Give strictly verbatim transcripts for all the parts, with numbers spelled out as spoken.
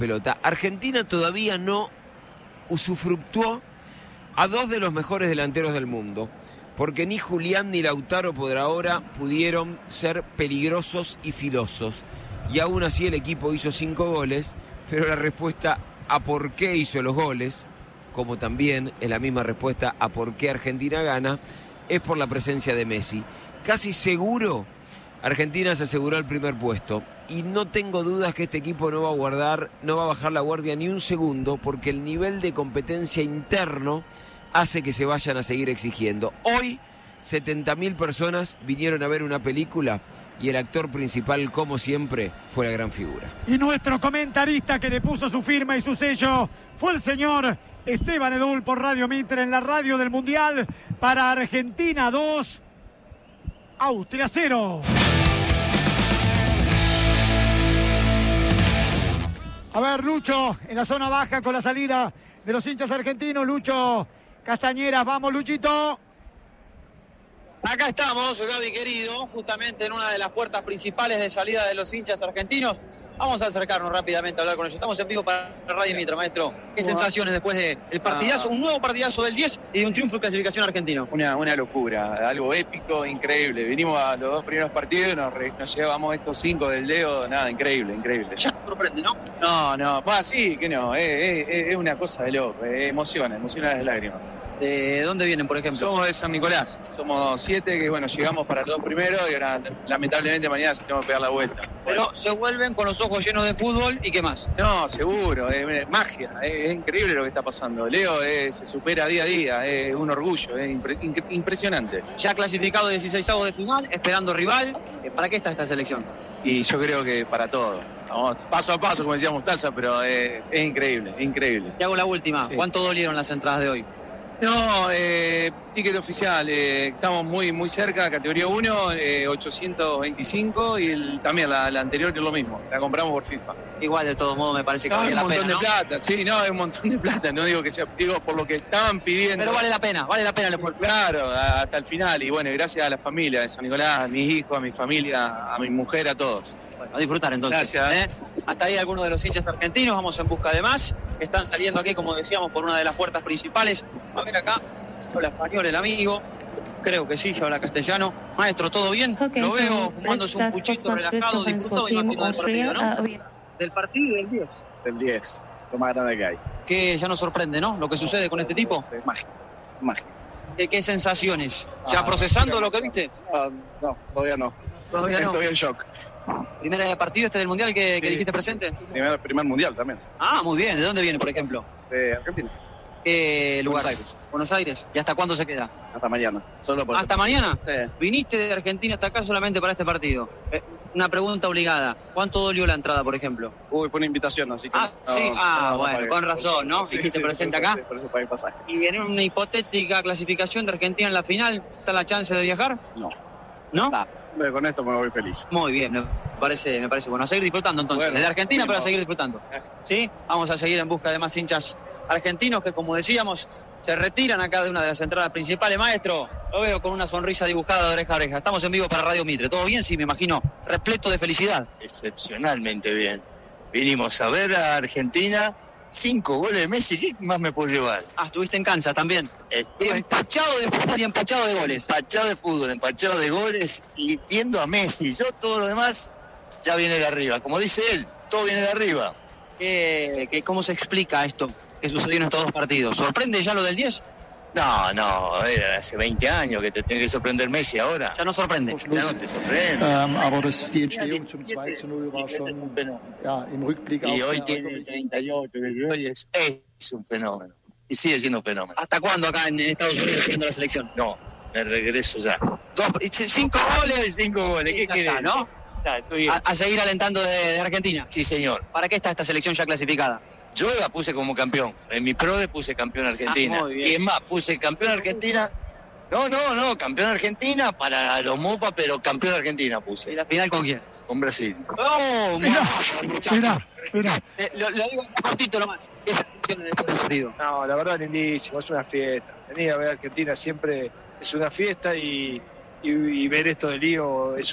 pelota. Argentina todavía no usufructuó a dos de los mejores delanteros del mundo, porque ni Julián ni Lautaro por ahora pudieron ser peligrosos y filosos. Y aún así el equipo hizo cinco goles, pero la respuesta a por qué hizo los goles, como también es la misma respuesta a por qué Argentina gana, es por la presencia de Messi. Casi seguro Argentina se aseguró el primer puesto y no tengo dudas que este equipo no va a guardar, no va a bajar la guardia ni un segundo, porque el nivel de competencia interno hace que se vayan a seguir exigiendo. Hoy setenta mil personas vinieron a ver una película y el actor principal, como siempre, fue la gran figura. Y nuestro comentarista que le puso su firma y su sello fue el señor Esteban Edul por Radio Mitre, en la radio del Mundial, para Argentina dos, Austria cero. A ver, Lucho, en la zona baja con la salida de los hinchas argentinos. Lucho Castañeras, vamos, Luchito. Acá estamos, Gaby querido, justamente en una de las puertas principales de salida de los hinchas argentinos. Vamos a acercarnos rápidamente a hablar con ellos. Estamos en vivo para Radio Mitre, maestro. ¿Qué sensaciones después del partidazo, un nuevo partidazo del diez y de un triunfo de clasificación argentino? Una, una locura, algo épico, increíble. Vinimos a los dos primeros partidos y nos, nos llevamos estos cinco del Leo. Nada, increíble, increíble. Ya sorprende, ¿no? No, no, pues sí, que no. Es, es, es una cosa de loco. Eh, emociona, emociona las lágrimas. ¿De dónde vienen, por ejemplo? Somos de San Nicolás. Somos siete que, bueno, llegamos para los dos primeros y ahora, lamentablemente, mañana tenemos que pegar la vuelta. Pero bueno. Se vuelven con los ojos llenos de fútbol y ¿qué más? No, seguro. Es magia. Es, es increíble lo que está pasando. Leo es, se supera día a día. Es un orgullo. Es impre, impresionante. Ya clasificado dieciseisavos de final, esperando rival. ¿Para qué está esta selección? Y yo creo que para todo. Vamos paso a paso, como decía Mostaza, pero es, es increíble, es increíble. Te hago la última. Sí. ¿Cuánto dolieron las entradas de hoy? No, eh, ticket oficial, eh, estamos muy muy cerca, categoría uno, eh, ochocientos veinticinco, y el, también la, la anterior que es lo mismo, la compramos por FIFA. Igual, de todos modos, me parece que no, vale la pena, un montón de plata, sí, no, es un montón de plata, no digo que sea, digo por lo que estaban pidiendo. Pero vale la pena, vale la pena. Pues, claro, hasta el final, y bueno, gracias a la familia de San Nicolás, a mis hijos, a mi familia, a mi mujer, a todos. Bueno, a disfrutar entonces. Gracias. ¿eh? Hasta ahí algunos de los hinchas argentinos, vamos en busca de más, que están saliendo aquí, como decíamos, por una de las puertas principales. A ver acá. Habla español el amigo, creo que sí, ya habla castellano. Maestro, ¿todo bien? Okay, Lo so veo fumándose un puchito relajado, disfrutado del partido, ¿no? Uh, del partido y del diez. Del diez, lo más grande que hay. Que ya nos sorprende, ¿no? Lo que sucede con este tipo. Sí, mágico, mágico. ¿Qué, qué sensaciones? ¿Ya ah, procesando lo que viste? No, no, todavía no. Todavía no. Estoy en shock. ¿Primer partido este del Mundial que, sí. que dijiste presente? Primer, primer Mundial también. Ah, muy bien. ¿De dónde viene, por ejemplo? De Argentina. ¿Qué lugar? Buenos Aires. Buenos Aires. ¿Y hasta cuándo se queda? Hasta mañana. Solo por ¿Hasta mañana? Sí. ¿Viniste de Argentina hasta acá solamente para este partido? Eh, una pregunta obligada. ¿Cuánto dolió la entrada, por ejemplo? Uy, fue una invitación, así que... Ah, no, sí. Ah, no, bueno, no con razón, ¿no? Sí, Dijiste sí, presente sí, acá. Sí, por eso pagué pasaje. ¿Y en una hipotética clasificación de Argentina en la final, está la chance de viajar? No. ¿No? Nah, con esto me voy feliz. Muy bien, me parece, me parece bueno. A seguir disfrutando entonces. Bueno, Desde Argentina, sí, pero no. a seguir disfrutando. ¿Sí? Vamos a seguir en busca de más hinchas argentinos que, como decíamos, se retiran acá de una de las entradas principales. Maestro, lo veo con una sonrisa dibujada de oreja a oreja. Estamos en vivo para Radio Mitre. ¿Todo bien? Sí, me imagino. Repleto de felicidad. Excepcionalmente bien. Vinimos a ver a Argentina. Cinco goles de Messi. ¿Qué más me puedo llevar? Ah, estuviste en Kansas también. Estuve empachado de fútbol y empachado de goles. Empachado de fútbol, empachado de goles y viendo a Messi. Yo todo lo demás ya viene de arriba. Como dice él, todo viene de arriba. ¿Qué, qué, ¿Cómo se explica esto que sucedió en estos dos partidos? ¿Sorprende ya lo del diez? No, no, era hace veinte años que te tiene que sorprender Messi ahora. Ya no sorprende. Ya no te sorprende. Ähm, aber das, die Entstehung zum zwei zu null war schon ja, im Rückblick y auch hoy sehr tiene treinta y ocho, hoy es, es un fenómeno. Y sigue siendo un fenómeno. ¿Hasta cuándo acá en Estados Unidos siendo la selección? No, me regreso ya. Dos, cinco goles, cinco goles. ¿Qué querés? ¿No? Está, estoy a, a seguir alentando de, de Argentina. Sí, señor. ¿Para qué está esta selección ya clasificada? Yo la puse como campeón. En mi PRODE puse campeón Argentina. Ah, muy bien. Y es más, puse campeón Argentina. No, no, no, campeón Argentina para los Mopa, pero campeón Argentina puse. ¿Y la final con quién? Con Brasil. ¡Oh! Mirá, mirá, mirá. Eh, lo, lo digo cortito nomás. ¿Qué sensación en este partido? No, la verdad, lindísimo, es una fiesta. Venir a ver a Argentina siempre es una fiesta y, y, y ver esto de Lío es un,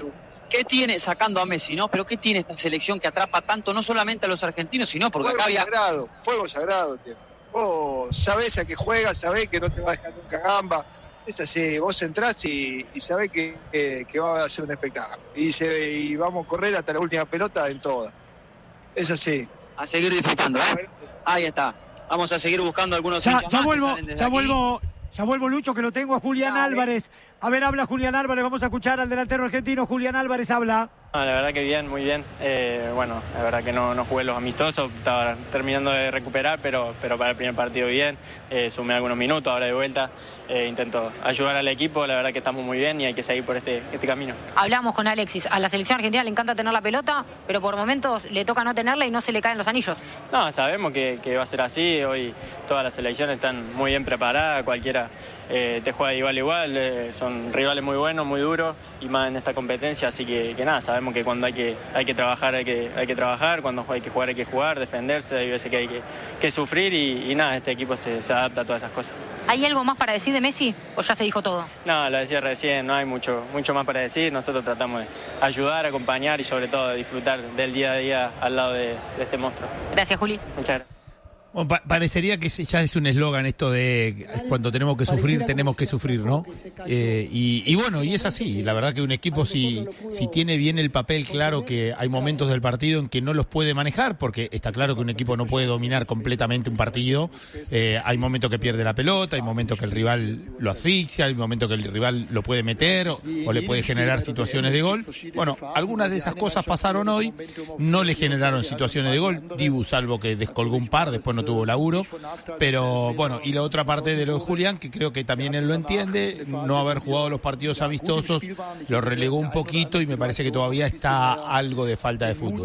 ¿qué tiene, sacando a Messi, ¿no? Pero qué tiene esta selección que atrapa tanto, no solamente a los argentinos, sino porque fuego acá había... sagrado, fuego sagrado, tío. Vos sabés a qué juegas, sabés que no te va a dejar nunca gamba. Es así, vos entrás y, y sabés que, que, que va a ser un espectáculo. Y, se, y vamos a correr hasta la última pelota en todas. Es así. A seguir disfrutando, ¿eh? Ahí está. Vamos a seguir buscando algunos ya, hinchas ya más vuelvo, que salen desde ya aquí. vuelvo, ya vuelvo, Lucho, que lo tengo a Julián Dale. Álvarez. A ver, habla Julián Álvarez, vamos a escuchar al delantero argentino. Julián Álvarez habla. No, la verdad que bien, muy bien. Eh, bueno, la verdad que no, no jugué los amistosos, estaba terminando de recuperar, pero, pero para el primer partido bien. Eh, sumé algunos minutos, ahora de vuelta. Eh, intento ayudar al equipo, la verdad que estamos muy bien y hay que seguir por este, este camino. Hablamos con Alexis, a la selección argentina le encanta tener la pelota, pero por momentos le toca no tenerla y no se le caen los anillos. No, sabemos que, que va a ser así, hoy todas las selecciones están muy bien preparadas, cualquiera eh, te juega de igual a igual, eh, son rivales muy buenos, muy duros y más en esta competencia, así que, que nada, sabemos que cuando hay que, hay que trabajar hay que, hay que trabajar, cuando hay que jugar hay que jugar, defenderse, hay veces que hay que, que sufrir y, y nada, este equipo se, se adapta a todas esas cosas. ¿Hay algo más para decir de Messi o ya se dijo todo? No, lo decía recién, no hay mucho, mucho más para decir, nosotros tratamos de ayudar, acompañar y sobre todo de disfrutar del día a día al lado de, de este monstruo. Gracias, Juli. Muchas gracias. Bueno, pa parecería que ya es un eslogan esto de cuando tenemos que sufrir, tenemos que sufrir, ¿no? Eh, y, y bueno, y es así. La verdad que un equipo si, si tiene bien el papel claro que hay momentos del partido en que no los puede manejar, porque está claro que un equipo no puede dominar completamente un partido. Eh, hay momentos que pierde la pelota, hay momentos que el rival lo asfixia, hay momentos que el rival lo puede meter o, o le puede generar situaciones de gol. Bueno, algunas de esas cosas pasaron hoy, no le generaron situaciones de gol. Dibu, salvo que descolgó un par, después no tuvo laburo, pero bueno, y la otra parte de lo de Julián, que creo que también él lo entiende, no haber jugado los partidos amistosos lo relegó un poquito y me parece que todavía está algo de falta de fútbol.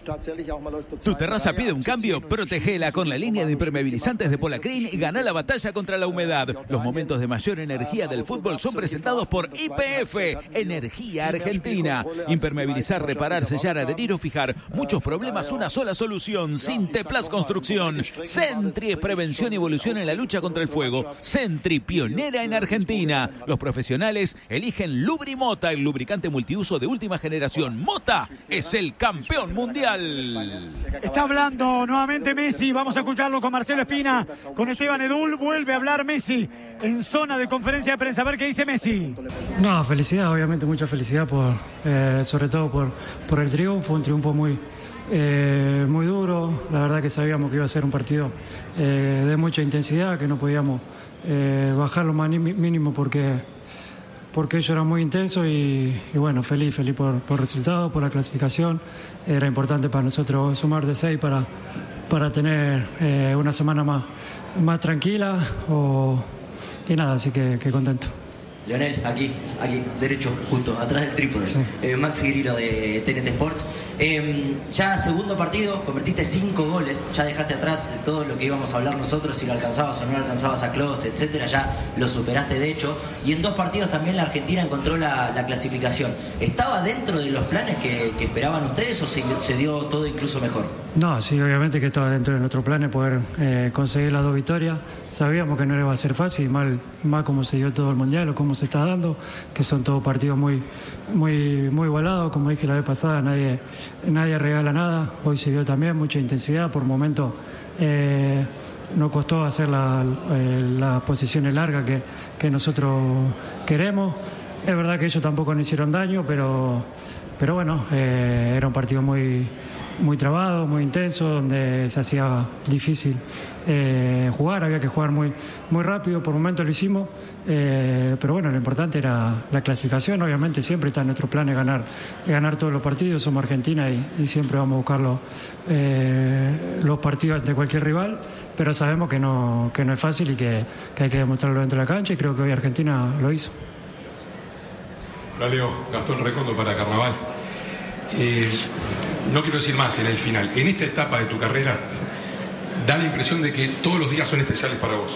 Tu terraza pide un cambio, protegela con la línea de impermeabilizantes de Polacrin y gana la batalla contra la humedad. Los momentos de mayor energía del fútbol son presentados por Y P F, Energía Argentina. Impermeabilizar, reparar, sellar, adherir o fijar. Muchos problemas, una sola solución. Sinteplas Construcción. Sentry es prevención y evolución en la lucha contra el fuego. Sentry, pionera en Argentina. Los profesionales eligen Lubrimota, el lubricante multiuso de última generación. Mota es el campeón mundial. Está hablando nuevamente Messi, vamos a escucharlo con Marcelo Espina, con Esteban Edul, vuelve a hablar Messi en zona de conferencia de prensa. A ver qué dice Messi. No, felicidad, obviamente mucha felicidad, por, eh, sobre todo por, por el triunfo, un triunfo muy... Eh, muy duro, la verdad que sabíamos que iba a ser un partido eh, de mucha intensidad, que no podíamos eh, bajar lo más mínimo porque, porque ellos eran muy intensos y, y bueno, feliz, feliz por, por el resultado, por la clasificación. Era importante para nosotros sumar de seis para, para tener eh, una semana más, más tranquila o, y nada, así que, que contento. Leonel, aquí, aquí, derecho, justo, atrás del trípode. Sí. Eh, Maxi Grillo de T N T Sports. Eh, ya segundo partido, convertiste cinco goles, ya dejaste atrás todo lo que íbamos a hablar nosotros, si lo alcanzabas o no lo alcanzabas a Klose, etcétera, ya lo superaste de hecho. Y en dos partidos también la Argentina encontró la, la clasificación. ¿Estaba dentro de los planes que, que esperaban ustedes o se, se dio todo incluso mejor? No, sí, obviamente que estaba dentro de nuestros planes poder eh, conseguir las dos victorias. Sabíamos que no iba a ser fácil, mal, más como se dio todo el Mundial o cómo se está dando, que son todos partidos muy, muy, muy igualados, como dije la vez pasada, nadie, nadie regala nada. Hoy se vio también mucha intensidad, por momentos eh, nos costó hacer la, eh, las posiciones largas que, que nosotros queremos. Es verdad que ellos tampoco nos hicieron daño, pero, pero bueno, eh, era un partido muy... muy trabado, muy intenso, donde se hacía difícil eh, jugar, había que jugar muy, muy rápido, por momentos lo hicimos, eh, pero bueno, lo importante era la clasificación. Obviamente siempre está en nuestro plan de ganar, ganar todos los partidos, somos Argentina y, y siempre vamos a buscar los, eh, los partidos ante cualquier rival, pero sabemos que no, que no es fácil y que, que hay que demostrarlo dentro de la cancha y creo que hoy Argentina lo hizo. Hola Leo, Gastón Recondo para Carnaval. Eh, no quiero decir más en el final. En esta etapa de tu carrera, da la impresión de que todos los días son especiales para vos.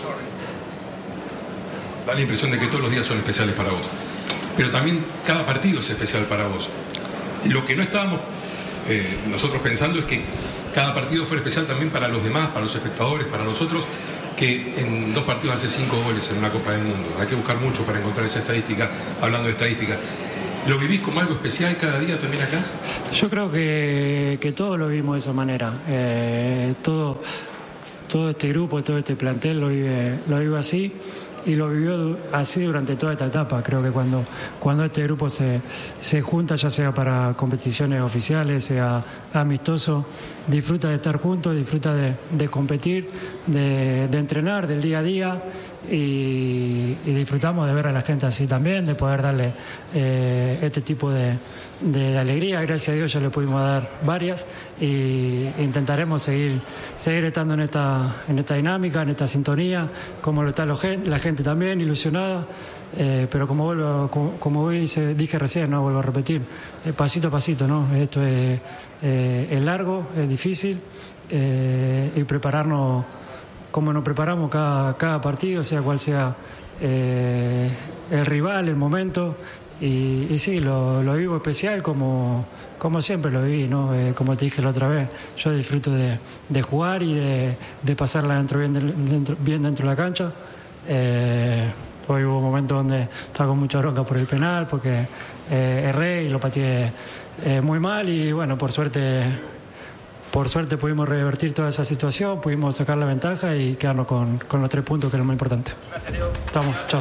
Da la impresión de que todos los días son especiales para vos. Pero también cada partido es especial para vos. Y lo que no estábamos eh, nosotros pensando es que cada partido fuera especial también para los demás, para los espectadores, para nosotros, que en dos partidos hace cinco goles en una Copa del Mundo. Hay que buscar mucho para encontrar esa estadística, hablando de estadísticas. ¿Lo vivís como algo especial cada día también acá? Yo creo que, que todos lo vimos de esa manera. Eh, todo, todo este grupo, todo este plantel lo vive, lo vive así. Y lo vivió así durante toda esta etapa. Creo que cuando, cuando este grupo se, se junta, ya sea para competiciones oficiales, sea amistoso, disfruta de estar juntos, disfruta de, de competir, de, de entrenar, del día a día, y, y disfrutamos de ver a la gente así también, de poder darle eh, este tipo de, de, de alegría. Gracias a Dios ya le pudimos dar varias, y intentaremos seguir, seguir estando en esta, en esta dinámica, en esta sintonía, como lo está la gente, la gente también ilusionada, eh, pero como vuelvo, como, como dije, dije recién, no vuelvo a repetir, eh, pasito a pasito, ¿no? Esto es, eh, es largo, es difícil, eh, y prepararnos como nos preparamos cada, cada partido, sea cual sea eh, el rival, el momento, y, y sí, lo, lo vivo especial como, como siempre lo viví, ¿no? Eh, como te dije la otra vez, yo disfruto de, de jugar y de, de pasarla dentro, bien, dentro, bien dentro de la cancha. Eh, hoy hubo momentos donde estaba con mucha bronca por el penal, porque eh, erré y lo pateé eh, muy mal, y bueno, por suerte... Por suerte pudimos revertir toda esa situación, pudimos sacar la ventaja y quedarnos con, con los tres puntos, que es lo más importante. Gracias, Diego. Estamos, chao.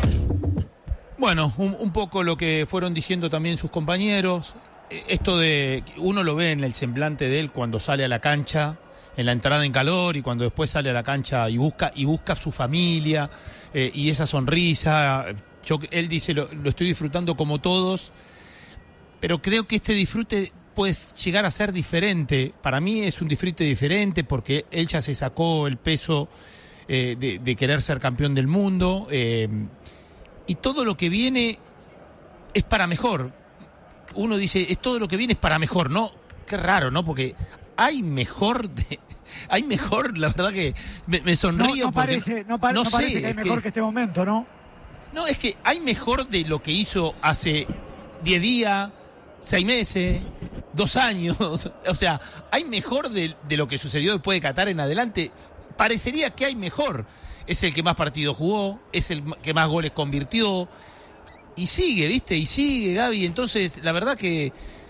Bueno, un, un poco lo que fueron diciendo también sus compañeros. Esto de, uno lo ve en el semblante de él cuando sale a la cancha, en la entrada en calor, y cuando después sale a la cancha y busca, y busca a su familia, eh, y esa sonrisa. Yo, él dice, lo, lo estoy disfrutando como todos, pero creo que este disfrute puede llegar a ser diferente. Para mí es un disfrute diferente porque él ya se sacó el peso eh, de, de querer ser campeón del mundo, eh, y todo lo que viene es para mejor. Uno dice, es todo lo que viene es para mejor, ¿no? Qué raro, ¿no? Porque hay mejor de, hay mejor, la verdad que me, me sonrío. No, no porque parece, no, pa- no no parece sé, que hay es mejor que, que este momento, ¿no? No, es que hay mejor de lo que hizo hace diez días, seis meses, dos años. O sea, hay mejor de, de lo que sucedió después de Qatar en adelante. Parecería que hay mejor. Es el que más partidos jugó, es el que más goles convirtió. Y sigue, ¿viste? Y sigue, Gaby. Entonces, la verdad que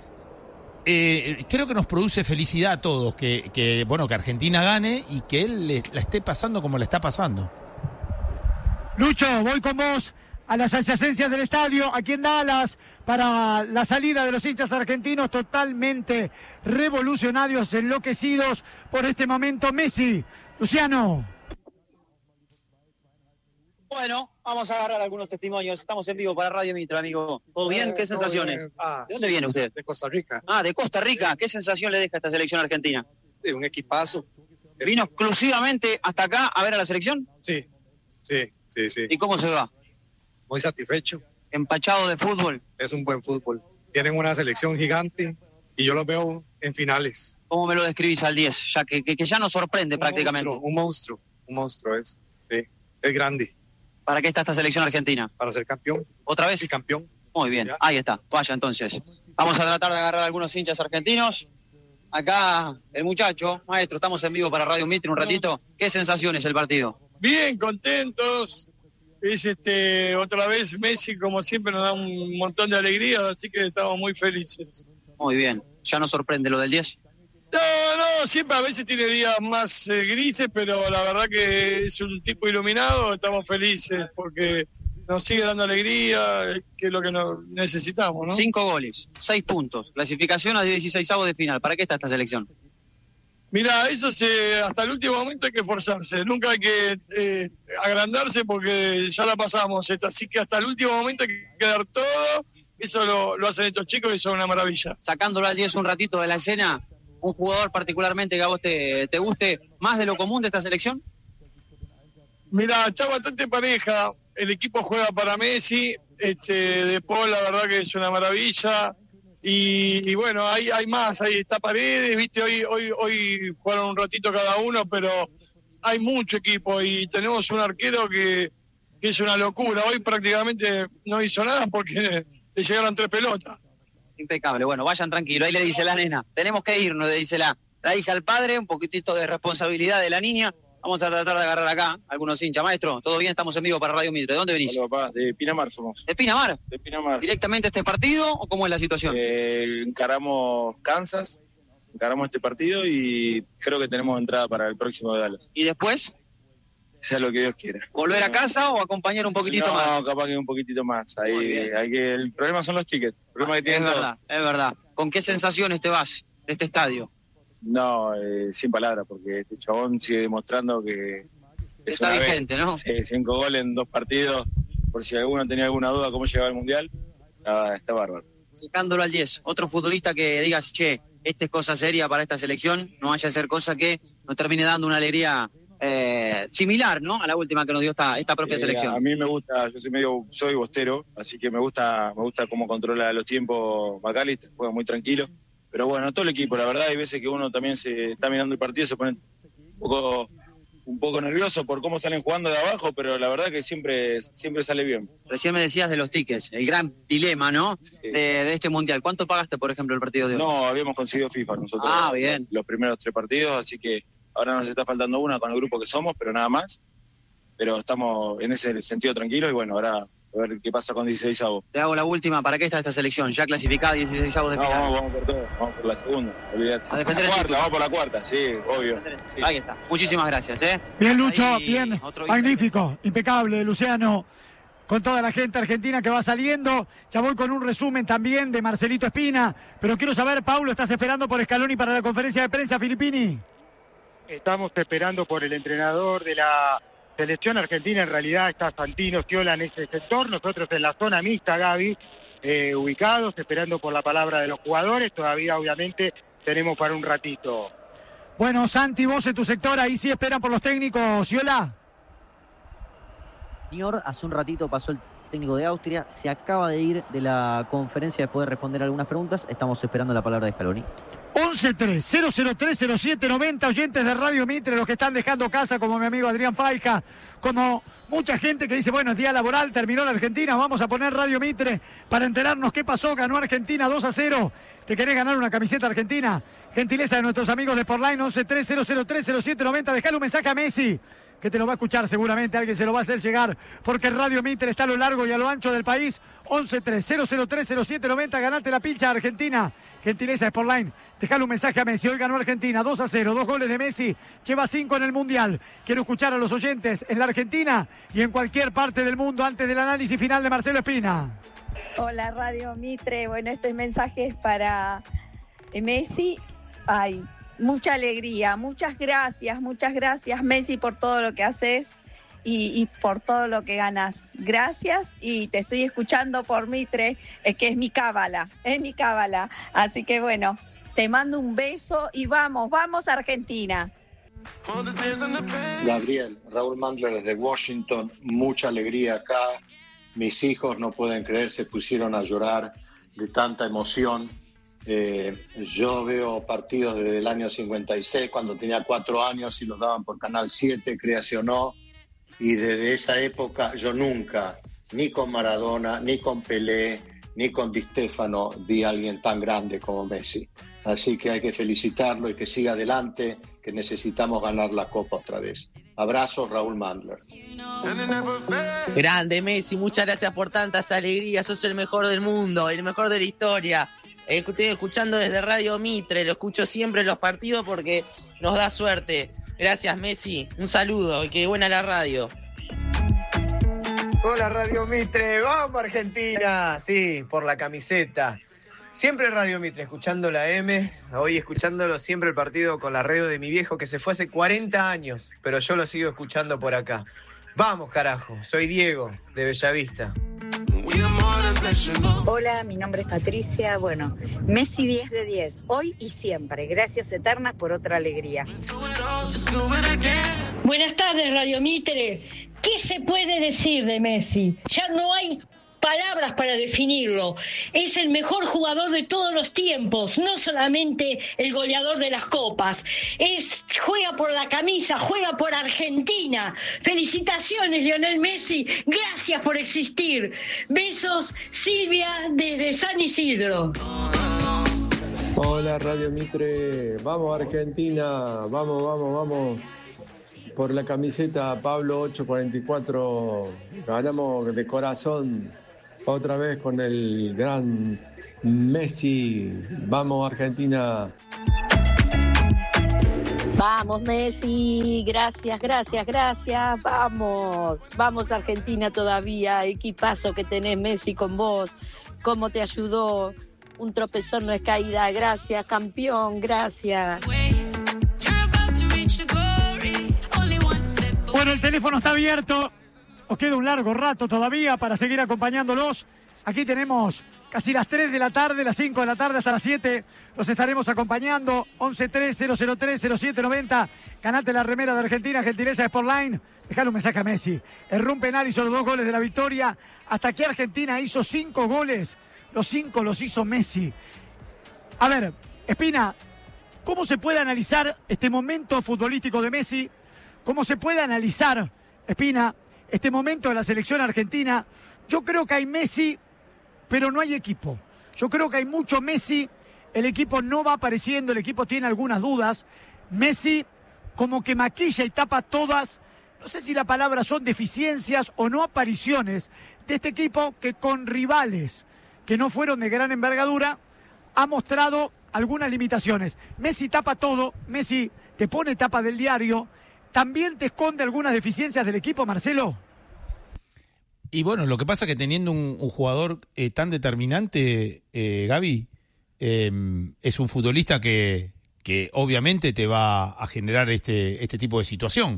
eh, creo que nos produce felicidad a todos que, que, bueno, que Argentina gane y que él le, la esté pasando como la está pasando. Lucho, voy con vos a las adyacencias del estadio, aquí en Dallas, para la salida de los hinchas argentinos totalmente revolucionarios, enloquecidos por este momento. Messi, Luciano. Bueno, vamos a agarrar algunos testimonios. Estamos en vivo para Radio Mitra, amigo. ¿Todo bien? ¿Qué sensaciones? Ah, ¿De dónde viene usted? De Costa Rica. Ah, de Costa Rica. ¿Qué sensación le deja esta selección argentina? Sí, un equipazo. ¿Vino exclusivamente hasta acá a ver a la selección? Sí, sí, sí, sí. ¿Y cómo se va? Muy satisfecho. ¿Empachado de fútbol? Es un buen fútbol. Tienen una selección gigante y yo los veo en finales. ¿Cómo me lo describís al diez? Ya que, que, que ya nos sorprende un prácticamente. Monstruo, un monstruo, un monstruo es. Sí, es grande. ¿Para qué está esta selección argentina? Para ser campeón. ¿Otra vez? Sí, campeón. Muy bien, ¿Ya? Ahí está. Vaya entonces. Vamos a tratar de agarrar a algunos hinchas argentinos. Acá el muchacho, maestro, estamos en vivo para Radio Mitre un ratito. ¿Qué sensaciones el partido? Bien, contentos. Es este otra vez Messi, como siempre, nos da un montón de alegría, así que estamos muy felices. Muy bien. ¿Ya nos sorprende lo del diez? No, no, siempre a veces tiene días más eh, grises, pero la verdad que es un tipo iluminado, estamos felices porque nos sigue dando alegría, que es lo que nos necesitamos, ¿no? Cinco goles, seis puntos, clasificación a dieciseisavos de final. ¿Para qué está esta selección? Mira, eso se, hasta el último momento hay que esforzarse, nunca hay que eh, agrandarse porque ya la pasamos, así que hasta el último momento hay que dar todo, eso lo, lo hacen estos chicos y son una maravilla. Sacándolo al diez un ratito de la escena, un jugador particularmente que a vos te, te guste más de lo común de esta selección. Mira, está bastante pareja, el equipo juega para Messi, este, De Paul la verdad que es una maravilla. Y, y bueno, hay, hay más, ahí está Paredes, viste, hoy, hoy, hoy jugaron un ratito cada uno, pero hay mucho equipo y tenemos un arquero que, que es una locura. Hoy prácticamente no hizo nada porque le llegaron tres pelotas. Impecable, bueno, vayan tranquilos, ahí le dice la nena, tenemos que irnos, le dice la, la hija al padre, un poquitito de responsabilidad de la niña. Vamos a tratar de agarrar acá algunos hinchas. Maestro, ¿todo bien? Estamos en vivo para Radio Mitre. ¿De dónde venís? Hola, papá. De Pinamar somos. ¿De Pinamar? De Pinamar. ¿Directamente este partido o cómo es la situación? Eh, encaramos Kansas, encaramos este partido y creo que tenemos entrada para el próximo de Dallas. ¿Y después? Sea lo que Dios quiera. ¿Volver a casa o acompañar un poquitito no, más? No, capaz que un poquitito más. Ahí, hay que, el problema son los tickets. El problema ah, que tienen es todos. verdad, es verdad. ¿Con qué sensaciones te vas de este estadio? No, eh, sin palabras, porque este chabón sigue demostrando que es está una vigente, vez, ¿no? Sí, cinco goles en dos partidos, por si alguno tenía alguna duda cómo llegaba al Mundial, ah, está bárbaro. Sacándolo al diez, otro futbolista que digas, che, esta es cosa seria para esta selección, no vaya a ser cosa que nos termine dando una alegría eh, similar, ¿no? A la última que nos dio esta, esta propia eh, selección. A mí me gusta, yo soy medio, soy bostero, así que me gusta, me gusta cómo controla los tiempos McAllister, juega muy tranquilo. Pero bueno, todo el equipo, la verdad, hay veces que uno también se está mirando el partido y se pone un poco, un poco nervioso por cómo salen jugando de abajo, pero la verdad que siempre, siempre sale bien. Recién me decías de los tickets, el gran dilema, ¿no? Sí. De, de este Mundial. ¿Cuánto pagaste, por ejemplo, el partido de hoy? No, habíamos conseguido FIFA nosotros. Ah, bien. Los primeros tres partidos, así que ahora nos está faltando una con el grupo que somos, pero nada más. Pero estamos en ese sentido tranquilos y bueno, ahora a ver qué pasa con dieciséis avos. Te hago la última, ¿para qué está esta selección? Ya clasificada dieciséis avos de final. No, vamos, vamos por todo, vamos por la segunda, olvídate. A defender la el cuarta, título. vamos por la cuarta, sí, obvio. Sí. Ahí está, muchísimas gracias, ¿eh? Bien, Lucho, Ahí, bien, magnífico, impecable, Luciano, con toda la gente argentina que va saliendo. Ya voy con un resumen también de Marcelito Espina, pero quiero saber, Paulo, ¿estás esperando por Scaloni para la conferencia de prensa, Filippini? Estamos esperando por el entrenador de la selección argentina. En realidad está Santino Sciola en ese sector, nosotros en la zona mixta, Gaby, eh, ubicados, esperando por la palabra de los jugadores. Todavía, obviamente, tenemos para un ratito. Bueno, Santi, vos en tu sector, ahí sí esperan por los técnicos, Sciola. Señor, hace un ratito pasó el técnico de Austria, se acaba de ir de la conferencia después de responder algunas preguntas. Estamos esperando la palabra de Scaloni. once tres cero cero tres cero siete noventa, oyentes de Radio Mitre, los que están dejando casa, como mi amigo Adrián Faica, como mucha gente que dice, bueno, es día laboral, terminó la Argentina, vamos a poner Radio Mitre para enterarnos qué pasó. Ganó Argentina dos a cero. ¿Te querés ganar una camiseta argentina? Gentileza de nuestros amigos de Sportline, once tres cero cero tres cero siete noventa. Dejale un mensaje a Messi, que te lo va a escuchar seguramente, alguien se lo va a hacer llegar, porque Radio Mitre está a lo largo y a lo ancho del país. once tres cero cero tres cero siete noventa, ganate la pincha Argentina. Gentileza de Sportline, dejale un mensaje a Messi. Hoy ganó Argentina dos a cero, dos goles de Messi, lleva cinco en el Mundial. Quiero escuchar a los oyentes en la Argentina y en cualquier parte del mundo antes del análisis final de Marcelo Espina. Hola Radio Mitre, bueno, este mensaje es para Messi. Ay, mucha alegría, muchas gracias, muchas gracias Messi por todo lo que haces y, y por todo lo que ganas. Gracias, y te estoy escuchando por Mitre, es que es mi cábala, es mi cábala. Así que bueno, te mando un beso y vamos, vamos Argentina. Gabriel, Raúl Mandler desde Washington, mucha alegría acá. Mis hijos no pueden creer, se pusieron a llorar de tanta emoción. Eh, yo veo partidos desde el año cincuenta y seis, cuando tenía cuatro años y los daban por Canal siete, créase o no, y desde esa época yo nunca, ni con Maradona, ni con Pelé, ni con Di Stéfano, vi a alguien tan grande como Messi. Así que hay que felicitarlo y que siga adelante, que necesitamos ganar la Copa otra vez. Abrazos, Raúl Mandler. Grande Messi, muchas gracias por tantas alegrías, sos el mejor del mundo, el mejor de la historia. Eh, estoy escuchando desde Radio Mitre, lo escucho siempre en los partidos porque nos da suerte. Gracias Messi, un saludo y que buena la radio. Hola Radio Mitre, vamos Argentina, sí, por la camiseta. Siempre Radio Mitre, escuchando la M, hoy escuchándolo siempre el partido con la radio de mi viejo que se fue hace cuarenta años, pero yo lo sigo escuchando por acá. Vamos carajo, soy Diego de Bellavista. Hola, mi nombre es Patricia. Bueno, Messi diez de diez, hoy y siempre. Gracias eternas por otra alegría. Buenas tardes, Radio Mitre. ¿Qué se puede decir de Messi? Ya no hay palabras para definirlo. Es el mejor jugador de todos los tiempos, no solamente el goleador de las copas. Es, juega por la camisa, juega por Argentina. Felicitaciones, Lionel Messi. Gracias por existir. Besos, Silvia, desde San Isidro. Hola, Radio Mitre. Vamos, Argentina. Vamos, vamos, vamos. por la camiseta Pablo ocho cuarenta y cuatro. Ganamos de corazón otra vez con el gran Messi. Vamos Argentina. Vamos Messi, gracias, gracias, gracias. Vamos, vamos Argentina todavía. Equipazo que tenés Messi con vos. Cómo te ayudó. Un tropezón no es caída. Gracias, campeón, gracias. Bueno, el teléfono está abierto. Os queda un largo rato todavía para seguir acompañándolos. Aquí tenemos casi las tres de la tarde, las cinco de la tarde hasta las siete. Los estaremos acompañando. once tres cero cero tres cero siete noventa. Ganate la remera de Argentina, gentileza de Sportline. Dejale un mensaje a Messi. Erró un penal, hizo los dos goles de la victoria. Hasta que Argentina hizo cinco goles. Los cinco los hizo Messi. A ver, Espina, ¿cómo se puede analizar este momento futbolístico de Messi? ¿Cómo se puede analizar, Espina, este momento de la selección argentina? Yo creo que hay Messi, pero no hay equipo. Yo creo que hay mucho Messi, el equipo no va apareciendo, el equipo tiene algunas dudas. Messi como que maquilla y tapa todas, no sé si la palabra son deficiencias o no apariciones de este equipo que con rivales que no fueron de gran envergadura ha mostrado algunas limitaciones. Messi tapa todo, Messi te pone tapa del diario. ¿También te esconde algunas deficiencias del equipo, Marcelo? Y bueno, lo que pasa es que teniendo un, un jugador eh, tan determinante, eh, Gaby, eh, es un futbolista que, que obviamente te va a generar este, este tipo de situación.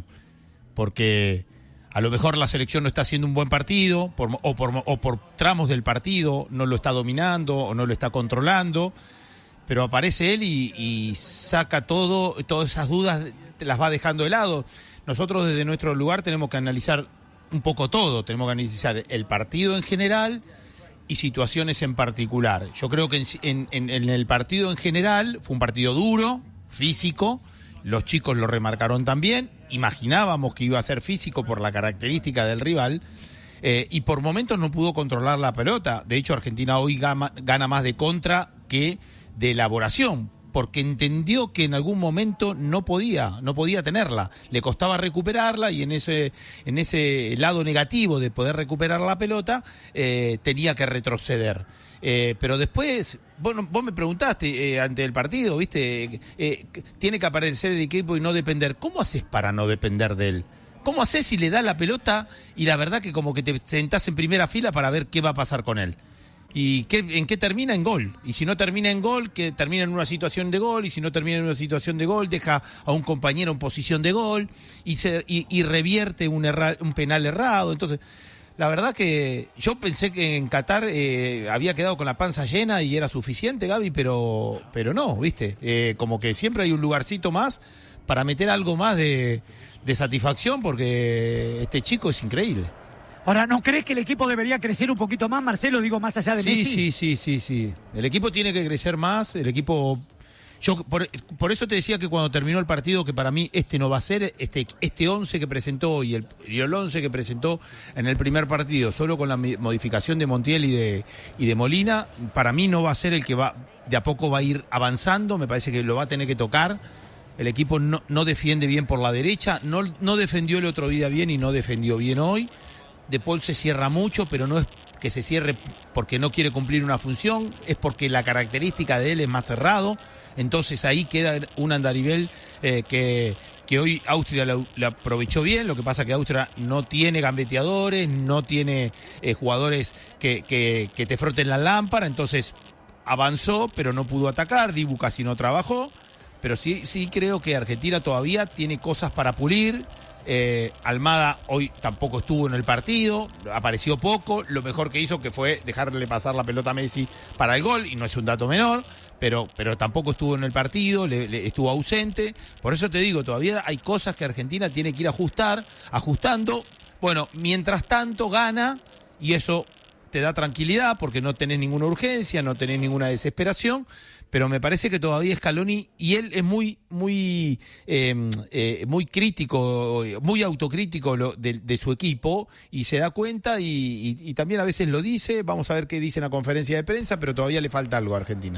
Porque a lo mejor la selección no está haciendo un buen partido, por, o, por, o por tramos del partido no lo está dominando o no lo está controlando, pero aparece él y, y saca todo, todas esas dudas, te las va dejando de lado. Nosotros desde nuestro lugar tenemos que analizar un poco todo, tenemos que analizar el partido en general y situaciones en particular. Yo creo que en, en, en el partido en general fue un partido duro, físico, los chicos lo remarcaron también, imaginábamos que iba a ser físico por la característica del rival, eh, y por momentos no pudo controlar la pelota. De hecho, Argentina hoy gana, gana más de contra que de elaboración, porque entendió que en algún momento no podía, no podía tenerla, le costaba recuperarla y en ese, en ese lado negativo de poder recuperar la pelota, eh, tenía que retroceder. Eh, pero después, vos, vos me preguntaste eh, ante el partido, ¿viste? Eh, tiene que aparecer el equipo y no depender. ¿Cómo haces para no depender de él? ¿Cómo haces si le das la pelota y la verdad que como que te sentás en primera fila para ver qué va a pasar con él? ¿Y qué, en qué termina? En gol. Y si no termina en gol, que termina en una situación de gol. Y si no termina en una situación de gol, deja a un compañero en posición de gol y, se, y, y revierte un, erra, un penal errado. Entonces, la verdad que yo pensé que en Qatar eh, había quedado con la panza llena y era suficiente, Gaby, pero, pero no, ¿viste? Eh, como que siempre hay un lugarcito más para meter algo más de, de satisfacción, porque este chico es increíble. Ahora, ¿no crees que el equipo debería crecer un poquito más, Marcelo? Digo, más allá de sí, Messi. Sí, sí, sí, sí. El equipo tiene que crecer más, el equipo... Yo por, por eso te decía que cuando terminó el partido, que para mí este no va a ser, este este once que presentó y el, y el once que presentó en el primer partido, solo con la modificación de Montiel y de, y de Molina, para mí no va a ser el que va de a poco va a ir avanzando, me parece que lo va a tener que tocar. El equipo no, no defiende bien por la derecha, no, no defendió el otro día bien y no defendió bien hoy. De Paul se cierra mucho, pero no es que se cierre porque no quiere cumplir una función, es porque la característica de él es más cerrado. Entonces ahí queda un andarivel eh, que, que hoy Austria lo, lo aprovechó bien. Lo que pasa que Austria no tiene gambeteadores, no tiene eh, jugadores que, que, que te froten la lámpara, entonces avanzó pero no pudo atacar. Dibu casi no trabajó, pero sí, sí creo que Argentina todavía tiene cosas para pulir. Eh, Almada hoy tampoco estuvo en el partido, apareció poco, lo mejor que hizo que fue dejarle pasar la pelota a Messi para el gol, y no es un dato menor, pero, pero tampoco estuvo en el partido, le, le, estuvo ausente. Por eso te digo, todavía hay cosas que Argentina tiene que ir a ajustar, ajustando. Bueno, mientras tanto gana, y eso te da tranquilidad porque no tenés ninguna urgencia, no tenés ninguna desesperación, pero me parece que todavía Scaloni, y él es muy muy eh, eh, muy crítico, muy autocrítico lo, de, de su equipo, y se da cuenta y, y, y también a veces lo dice. Vamos a ver qué dice en la conferencia de prensa, pero todavía le falta algo a Argentina.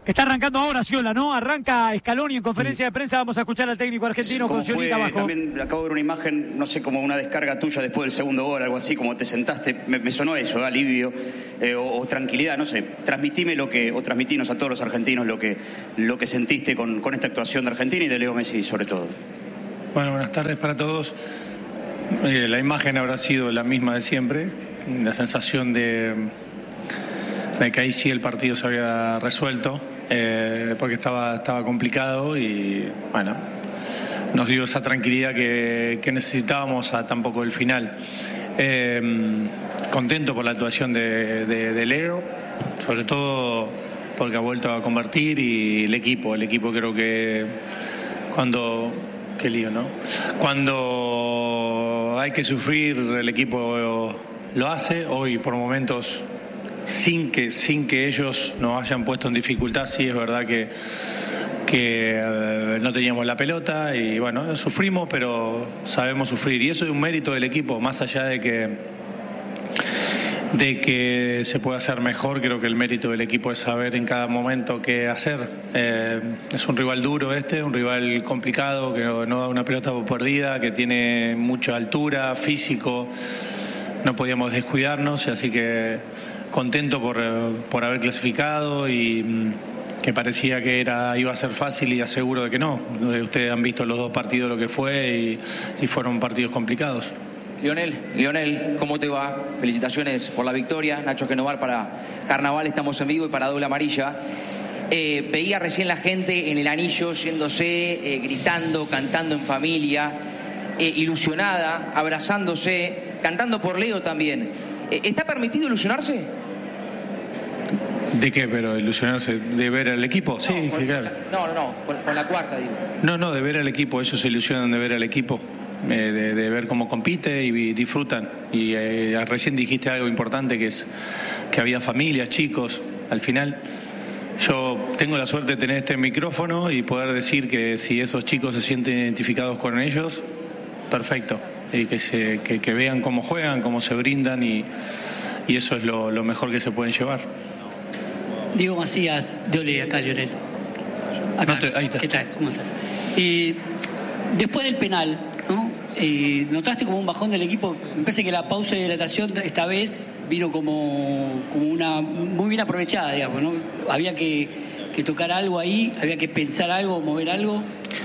Está arrancando ahora Sciolá, ¿no? Arranca Scaloni en conferencia de prensa. Vamos a escuchar al técnico argentino con Sciolita abajo. También acabo de ver una imagen, no sé, como una descarga tuya después del segundo gol, algo así, como te sentaste. Me, me sonó eso, alivio eh, o, o tranquilidad, no sé. Transmitime lo que, o transmitinos a todos los argentinos lo que, lo que sentiste con, con esta actuación de Argentina y de Leo Messi sobre todo. Bueno, buenas tardes para todos. Eh, la imagen habrá sido la misma de siempre. La sensación de, de que ahí sí el partido se había resuelto. Eh, porque estaba, estaba complicado y bueno, nos dio esa tranquilidad que, que necesitábamos a tan poco el final. Eh, contento por la actuación de, de, de Leo, sobre todo porque ha vuelto a convertir, y el equipo, el equipo creo que cuando, qué lío, ¿no? Cuando hay que sufrir, el equipo lo hace. Hoy por momentos sin que sin que ellos nos hayan puesto en dificultad, sí es verdad que que eh, no teníamos la pelota y bueno, sufrimos, pero sabemos sufrir, y eso es un mérito del equipo, más allá de que de que se pueda hacer mejor. Creo que el mérito del equipo es saber en cada momento qué hacer. Eh, es un rival duro este, un rival complicado, que no, no da una pelota por perdida, que tiene mucha altura, físico, no podíamos descuidarnos, así que contento por, por haber clasificado, y que parecía que era iba a ser fácil, y aseguro de que no. Ustedes han visto los dos partidos lo que fue, y, y fueron partidos complicados. Lionel, Lionel, ¿cómo te va? Felicitaciones por la victoria. Nacho Genovar para Carnaval, estamos en vivo, y para Doble Amarilla. Eh, veía recién la gente en el anillo yéndose, eh, gritando, cantando en familia, eh, ilusionada, abrazándose, cantando por Leo también. ¿Está permitido ilusionarse? ¿De qué? ¿Pero ilusionarse? ¿De ver al equipo? Sí, no, con, claro. La, no, no, no, con, con la cuarta, digo. No, no, de ver al equipo. Ellos se ilusionan de ver al equipo, eh, de, de ver cómo compite y disfrutan. Y eh, recién dijiste algo importante, que es que había familias, chicos. Al final, yo tengo la suerte de tener este micrófono y poder decir que si esos chicos se sienten identificados con ellos, perfecto. Y que, se, que, que vean cómo juegan, cómo se brindan, y, y eso es lo, lo mejor que se pueden llevar. Diego Macías, de Ole, acá, Lionel. Acá. No te, ahí está. ¿Qué tal? ¿Cómo estás? Eh, después del penal, ¿no? Eh, ¿notaste como un bajón del equipo? Me parece que la pausa de hidratación esta vez vino como, como una muy bien aprovechada, digamos, ¿no? Había que, que tocar algo ahí, había que pensar algo, mover algo.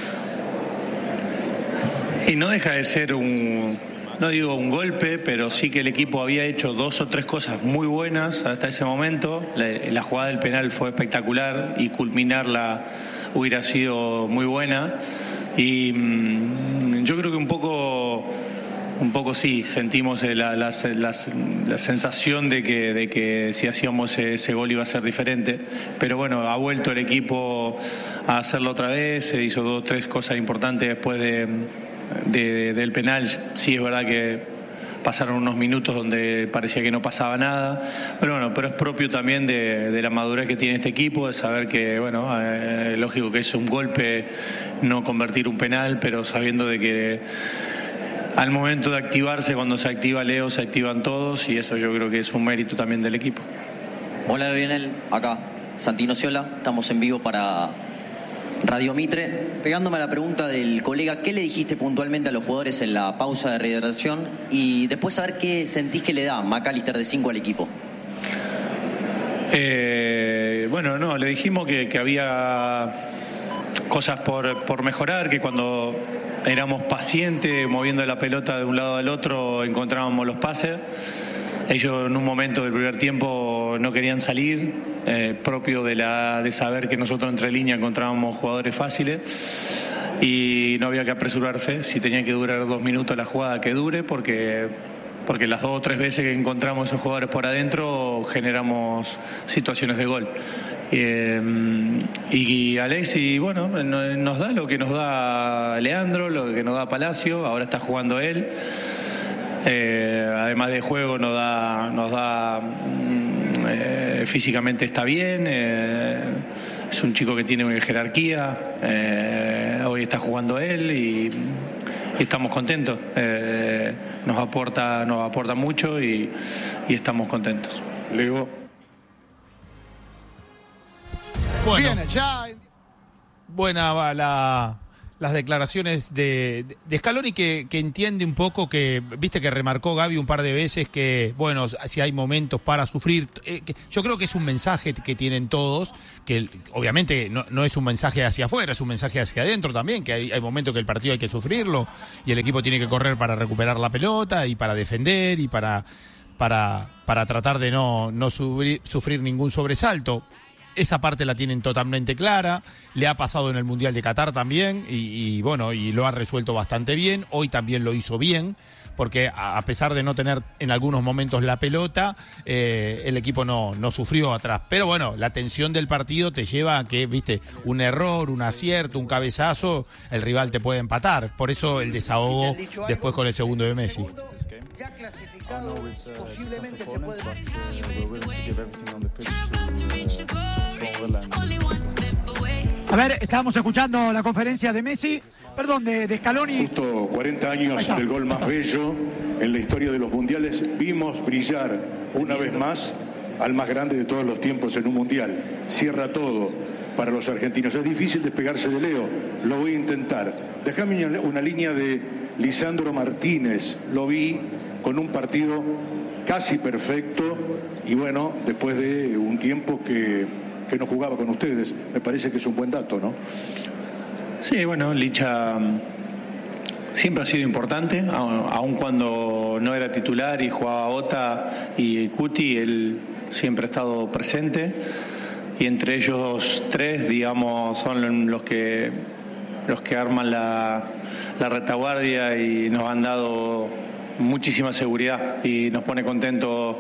Y no deja de ser un, no digo un golpe, pero sí que el equipo había hecho dos o tres cosas muy buenas hasta ese momento. La, la jugada del penal fue espectacular, y culminarla hubiera sido muy buena. Y mmm, yo creo que un poco, un poco sí, sentimos la, la, la, la sensación de que, de que si hacíamos ese, ese gol iba a ser diferente. Pero bueno, ha vuelto el equipo a hacerlo otra vez, se hizo dos o tres cosas importantes después de... De, de, del penal. Sí es verdad que pasaron unos minutos donde parecía que no pasaba nada, pero bueno, pero es propio también de, de la madurez que tiene este equipo, de saber que, bueno, eh, lógico que es un golpe no convertir un penal, pero sabiendo de que al momento de activarse, cuando se activa Leo, se activan todos, y eso yo creo que es un mérito también del equipo. Hola Lionel, acá Santino Sciolá, estamos en vivo para Radio Mitre. Pegándome a la pregunta del colega, ¿qué le dijiste puntualmente a los jugadores en la pausa de rehidratación? Y después saber qué sentís que le da McAllister de cinco al equipo. Eh, bueno, no, le dijimos que, que había cosas por, por mejorar, que cuando éramos pacientes, moviendo la pelota de un lado al otro, encontrábamos los pases. Ellos en un momento del primer tiempo no querían salir, eh, propio de, la, de saber que nosotros entre líneas encontrábamos jugadores fáciles, y no había que apresurarse. Si tenía que durar dos minutos la jugada, que dure, porque, porque las dos o tres veces que encontramos esos jugadores por adentro generamos situaciones de gol. Eh, y Alexis, bueno, nos da lo que nos da Leandro, lo que nos da Palacio, ahora está jugando él. Eh, además de juego nos da, nos da eh, físicamente está bien, eh, es un chico que tiene una jerarquía, eh, hoy está jugando él, y, y estamos contentos, eh, nos aporta, nos aporta mucho, y, y estamos contentos. Leo. Bueno, Bien, ya... buena va la... las declaraciones de, de Scaloni que, que entiende un poco que, viste que remarcó Gaby un par de veces que, bueno, si hay momentos para sufrir, eh, que yo creo que es un mensaje que tienen todos, que obviamente no, no es un mensaje hacia afuera, es un mensaje hacia adentro también, que hay, hay momentos que el partido hay que sufrirlo y el equipo tiene que correr para recuperar la pelota y para defender y para, para, para tratar de no, no sufrir, sufrir ningún sobresalto. Esa parte la tienen totalmente clara, le ha pasado en el Mundial de Qatar también y, y bueno, y lo ha resuelto bastante bien, hoy también lo hizo bien, porque a, a pesar de no tener en algunos momentos la pelota, eh, el equipo no, no sufrió atrás. Pero bueno, la tensión del partido te lleva a que, viste, un error, un acierto, un cabezazo, el rival te puede empatar. Por eso el desahogo después con el segundo de Messi. Ya clasificado, posiblemente se puede... A ver, estábamos escuchando la conferencia de Messi, perdón, de, de Scaloni. Justo cuarenta años del gol más bello en la historia de los mundiales. Vimos brillar una vez más al más grande de todos los tiempos en un mundial. Cierra todo para los argentinos. Es difícil despegarse de Leo, lo voy a intentar. Déjame una línea de Lisandro Martínez. Lo vi con un partido casi perfecto y bueno, después de un tiempo que, que no jugaba con ustedes, me parece que es un buen dato, ¿no? Sí, bueno, Licha siempre ha sido importante, aun cuando no era titular y jugaba Ota y Cuti, él siempre ha estado presente y entre ellos tres, digamos, son los que los que arman la, la retaguardia y nos han dado muchísima seguridad y nos pone contento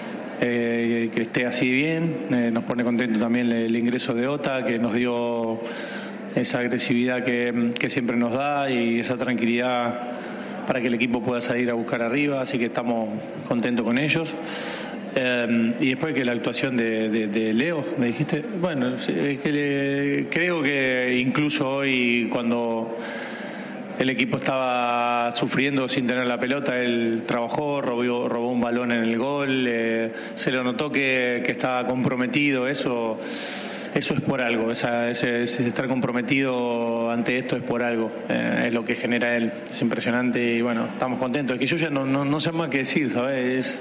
eh, que esté así bien, eh, nos pone contento también el ingreso de Ota, que nos dio esa agresividad que, que siempre nos da y esa tranquilidad para que el equipo pueda salir a buscar arriba, así que estamos contentos con ellos. Eh, y después que la actuación de, de, de Leo, me dijiste, bueno, es que le, creo que incluso hoy cuando el equipo estaba sufriendo sin tener la pelota, él trabajó, robó, robó un balón en el gol, eh, se lo notó que, que estaba comprometido, eso... Eso es por algo, esa, ese, ese estar comprometido ante esto es por algo, eh, es lo que genera él, es impresionante y bueno, estamos contentos. Es que yo ya no, no, no sé más qué decir, ¿sabes? Es,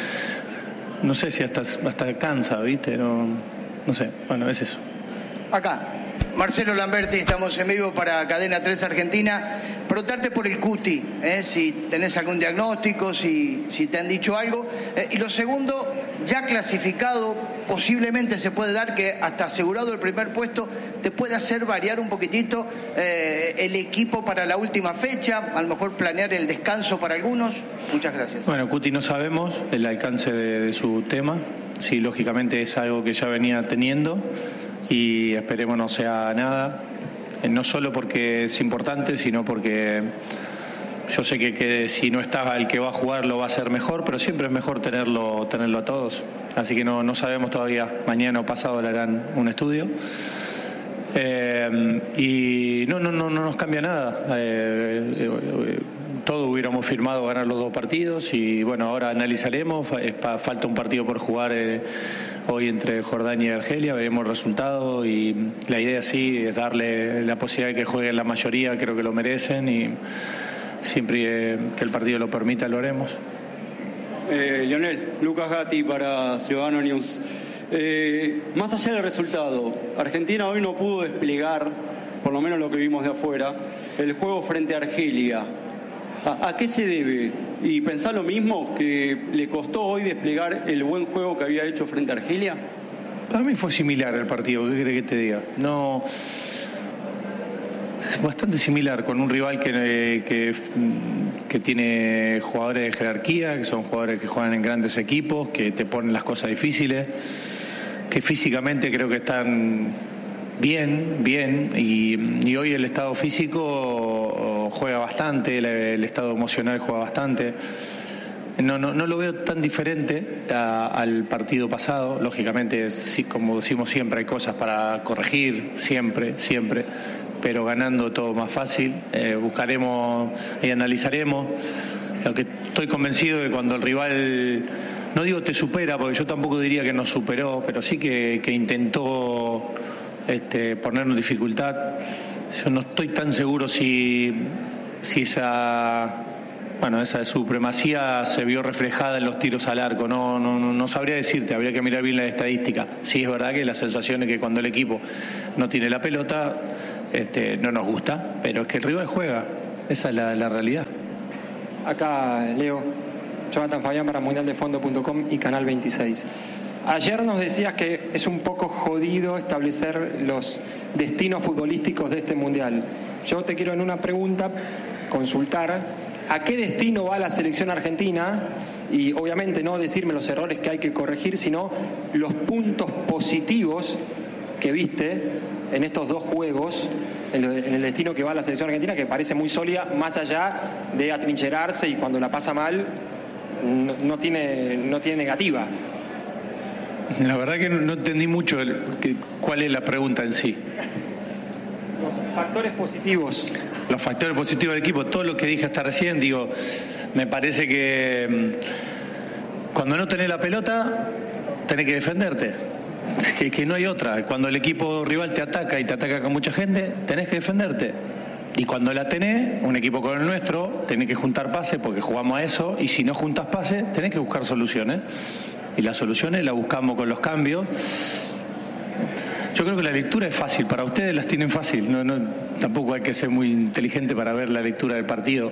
no sé si hasta, hasta cansa, ¿viste? No, no sé, bueno, es eso. Acá, Marcelo Lamberti, estamos en vivo para Cadena tres Argentina. Preguntarte por el Cuti, ¿eh? Si tenés algún diagnóstico, si, si te han dicho algo. Eh, y lo segundo, ya clasificado, posiblemente se puede dar que hasta asegurado el primer puesto, te puede hacer variar un poquitito eh, el equipo para la última fecha, a lo mejor planear el descanso para algunos. Muchas gracias. Bueno, Cuti no sabemos el alcance de, de su tema, sí, lógicamente es algo que ya venía teniendo y esperemos no sea nada. No solo porque es importante, sino porque yo sé que, que si no está el que va a jugar lo va a hacer mejor, pero siempre es mejor tenerlo tenerlo a todos. Así que no, no sabemos todavía. Mañana o pasado le harán un estudio. Eh, y no, no, no, no nos cambia nada. Eh, eh, todos hubiéramos firmado ganar los dos partidos y bueno, ahora analizaremos. Falta un partido por jugar eh, hoy entre Jordania y Argelia, veremos el resultado y la idea sí es darle la posibilidad de que jueguen la mayoría, creo que lo merecen y siempre eh, que el partido lo permita lo haremos. Eh, Lionel, Lucas Gatti para Ciudadano News. Eh, más allá del resultado, Argentina hoy no pudo desplegar, por lo menos lo que vimos de afuera, el juego frente a Argelia. ¿A, a qué se debe? ¿Y pensá lo mismo, que le costó hoy desplegar el buen juego que había hecho frente a Argelia? Para mí fue similar el partido, ¿qué crees que te diga? No... Es bastante similar con un rival que, que, que tiene jugadores de jerarquía, que son jugadores que juegan en grandes equipos, que te ponen las cosas difíciles, que físicamente creo que están bien, bien, y, y hoy el estado físico juega bastante, el, el estado emocional juega bastante. No, no, no lo veo tan diferente a, al partido pasado. Lógicamente, sí, como decimos siempre, hay cosas para corregir, siempre, siempre, pero ganando todo más fácil. Eh, buscaremos y analizaremos. Lo que estoy convencido de que cuando el rival, no digo te supera, porque yo tampoco diría que nos superó, pero sí que, que intentó este, ponernos dificultad. Yo no estoy tan seguro si, si esa, bueno, esa supremacía se vio reflejada en los tiros al arco. No, no, no sabría decirte, habría que mirar bien la estadística. Sí, es verdad que la sensación es que cuando el equipo no tiene la pelota, este, no nos gusta, pero es que el rival juega. Esa es la, la realidad. Acá, Leo, Jonathan Fabián para mundial de fondo punto com y Canal veintiséis. Ayer nos decías que es un poco jodido establecer los destinos futbolísticos de este mundial. Yo te quiero en una pregunta consultar a qué destino va la selección argentina y obviamente no decirme los errores que hay que corregir, sino los puntos positivos que viste en estos dos juegos, en el destino que va la selección argentina, que parece muy sólida, más allá de atrincherarse y cuando la pasa mal no, no tiene, no tiene negativa. La verdad que no entendí mucho el, que, cuál es la pregunta en sí. Los factores positivos. Los factores positivos del equipo, todo lo que dije hasta recién, digo, me parece que cuando no tenés la pelota, tenés que defenderte. Que, que no hay otra. Cuando el equipo rival te ataca y te ataca con mucha gente, tenés que defenderte. Y cuando la tenés, un equipo como el nuestro, tenés que juntar pases porque jugamos a eso, y si no juntas pases, tenés que buscar soluciones. Y las soluciones las buscamos con los cambios. Yo creo que la lectura es fácil, para ustedes las tienen fácil, no, no, tampoco hay que ser muy inteligente para ver la lectura del partido.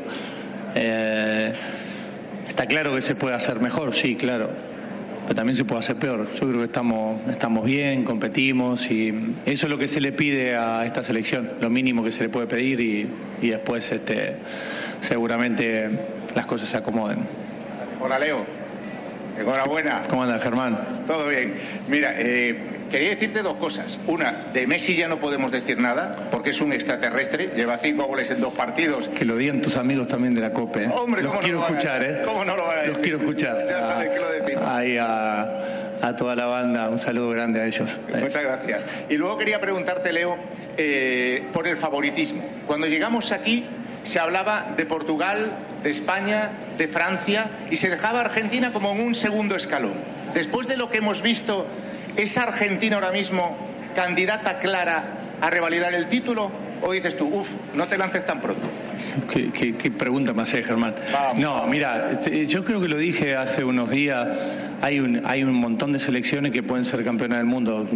Eh, está claro que se puede hacer mejor, sí, claro, pero también se puede hacer peor. Yo creo que estamos, estamos bien, competimos y eso es lo que se le pide a esta selección, lo mínimo que se le puede pedir y, y después este, seguramente las cosas se acomoden. Hola, Leo. Enhorabuena. ¿Cómo andas, Germán? Todo bien. Mira, eh, quería decirte dos cosas. Una, de Messi ya no podemos decir nada, porque es un extraterrestre, lleva cinco goles en dos partidos. Que lo digan tus amigos también de la COPE. ¿eh? Hombre, los ¿cómo quiero no lo escuchar, van a, ¿eh? ¿Cómo no lo van a decir? Los quiero escuchar. Ya sabes que lo decimos. Ahí a, a toda la banda, un saludo grande a ellos. Muchas gracias. Y luego quería preguntarte, Leo, eh, por el favoritismo. Cuando llegamos aquí se hablaba de Portugal, de España, de Francia, y se dejaba a Argentina como en un segundo escalón. Después de lo que hemos visto, ¿es Argentina ahora mismo candidata clara a revalidar el título? ¿O dices tú, uff, no te lances tan pronto? ¿Qué, qué, qué pregunta me hace, Germán? Vamos, no, vamos. Mira, yo creo que lo dije hace unos días, hay un, hay un montón de selecciones que pueden ser campeonas del mundo,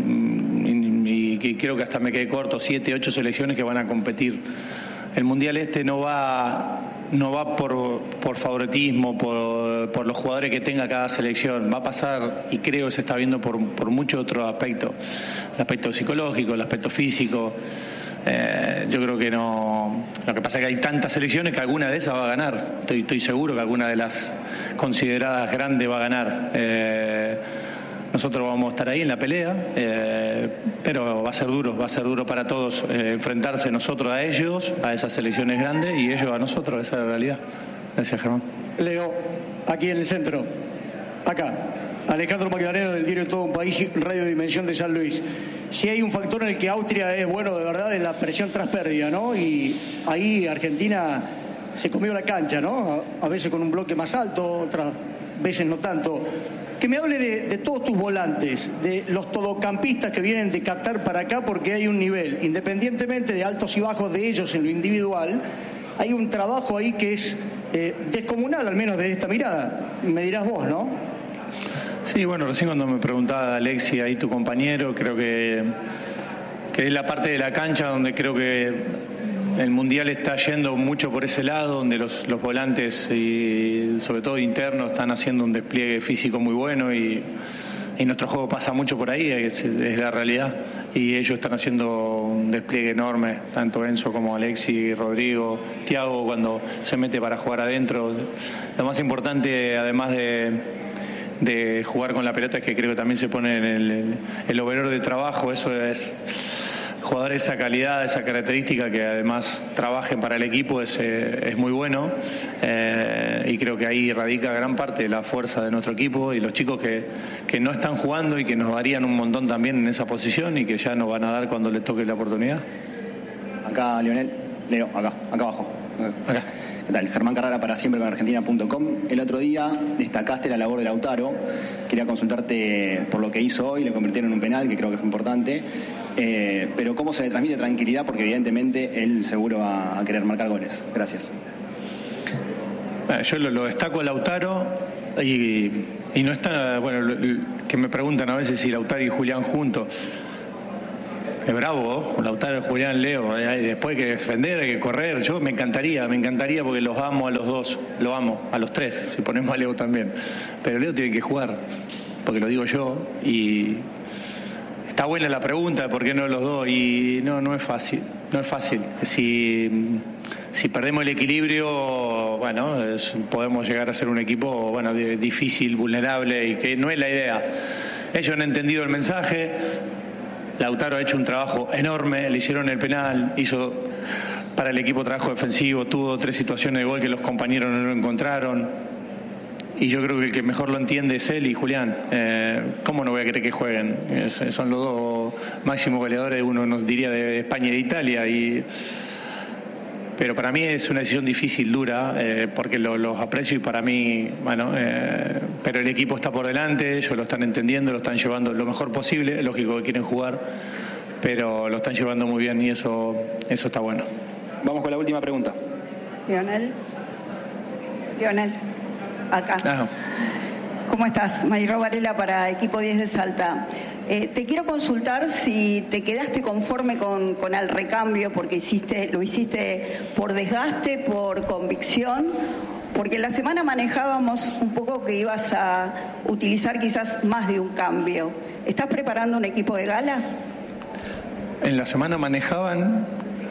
y, y creo que hasta me quedé corto, siete, ocho selecciones que van a competir. El Mundial este no va... no va por, por favoritismo, por, por los jugadores que tenga cada selección. Va a pasar, y creo que se está viendo por, por muchos otros aspectos. El aspecto psicológico, el aspecto físico. Eh, yo creo que no... Lo que pasa es que hay tantas selecciones que alguna de esas va a ganar. Estoy, estoy seguro que alguna de las consideradas grandes va a ganar. Eh, Nosotros vamos a estar ahí en la pelea, eh, pero va a ser duro, va a ser duro para todos eh, enfrentarse nosotros a ellos, a esas selecciones grandes, y ellos a nosotros, esa es la realidad. Gracias, Germán. Leo, aquí en el centro, acá, Alejandro Magdaleno del diario Todo un País, Radio Dimensión de San Luis. Si hay un factor en el que Austria es bueno de verdad es la presión tras pérdida, ¿no? Y ahí Argentina se comió la cancha, ¿no? A, a veces con un bloque más alto, otras veces no tanto. Que me hable de, de todos tus volantes, de los todocampistas que vienen de Qatar para acá, porque hay un nivel, independientemente de altos y bajos de ellos en lo individual, hay un trabajo ahí que es eh, descomunal, al menos desde esta mirada. Me dirás vos, ¿no? Sí, bueno, recién cuando me preguntaba Alexi, ahí tu compañero, creo que, que es la parte de la cancha donde creo que el Mundial está yendo mucho por ese lado, donde los, los volantes, y sobre todo internos, están haciendo un despliegue físico muy bueno y, y nuestro juego pasa mucho por ahí, es, es la realidad. Y ellos están haciendo un despliegue enorme, tanto Enzo como Alexi, Rodrigo, Thiago, cuando se mete para jugar adentro. Lo más importante, además de, de jugar con la pelota, es que creo que también se pone en el, el overall de trabajo. Eso es... Jugadores de esa calidad, esa característica, que además trabajen para el equipo, es, eh, es muy bueno, eh, y creo que ahí radica gran parte de la fuerza de nuestro equipo, y los chicos que, que no están jugando y que nos darían un montón también en esa posición y que ya nos van a dar cuando les toque la oportunidad. Acá, Lionel, Leo, acá, acá abajo. Acá. ¿Qué tal? Germán Carrara para siempre con Argentina punto com. El otro día destacaste la labor de Lautaro. Quería consultarte por lo que hizo hoy, le convirtieron en un penal, que creo que fue importante. Eh, pero ¿cómo se le transmite tranquilidad? Porque evidentemente él seguro va a querer marcar goles. Gracias. Yo lo, lo destaco a Lautaro y, y no está, bueno, lo, lo, que me preguntan a veces si Lautaro y Julián juntos. Es bravo, ¿no? Lautaro, Julián, Leo, hay después hay que defender, hay que correr. Yo me encantaría, me encantaría porque los amo a los dos, lo amo, a los tres, si ponemos a Leo también. Pero Leo tiene que jugar, porque lo digo yo, y está buena la pregunta de por qué no los dos, y no, no es fácil, no es fácil. Si, si perdemos el equilibrio, bueno, es, podemos llegar a ser un equipo, bueno, difícil, vulnerable, y que no es la idea. Ellos han entendido el mensaje. Lautaro ha hecho un trabajo enorme, le hicieron el penal, hizo para el equipo trabajo defensivo, tuvo tres situaciones de gol que los compañeros no lo encontraron. Y yo creo que el que mejor lo entiende es él y Julián. Eh, ¿Cómo no voy a querer que jueguen? Es, son los dos máximos goleadores, uno nos diría de España y de Italia. Y... Pero para mí es una decisión difícil, dura, eh, porque lo, los aprecio y para mí, bueno, eh, pero el equipo está por delante, ellos lo están entendiendo, lo están llevando lo mejor posible, es lógico que quieren jugar, pero lo están llevando muy bien y eso, eso está bueno. Vamos con la última pregunta. Lionel. Lionel, acá. Ah. ¿Cómo estás? Mayro Varela para Equipo diez de Salta. Eh, te quiero consultar si te quedaste conforme con, con el recambio, porque hiciste, lo hiciste por desgaste, por convicción, porque en la semana manejábamos un poco que ibas a utilizar quizás más de un cambio. ¿Estás preparando un equipo de gala? En la semana manejaban...